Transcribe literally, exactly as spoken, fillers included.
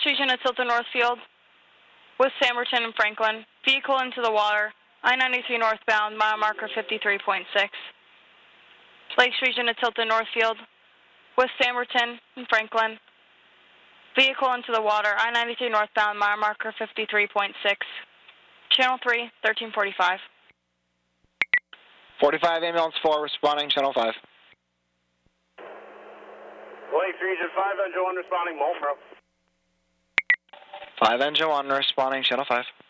Lakes Region at Tilton Northfield with Samberton and Franklin. Vehicle into the water. I ninety-three northbound, mile marker fifty-three point six. Lakes Region at Tilton Northfield with Samberton and Franklin. Vehicle into the water. I ninety-three northbound, mile marker fifty-three point six. Channel three, thirteen forty-five. forty-five, ambulance four, responding, channel five. Lakes Region five, engine one responding, Mulfro. five, engine one, responding, channel five.